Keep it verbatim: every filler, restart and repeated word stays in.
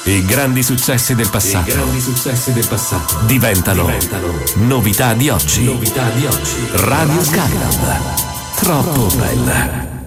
I grandi successi del passato. I grandi successi del passato diventano, diventano novità di oggi. Novità di oggi. Radio Skyland. Troppo bella.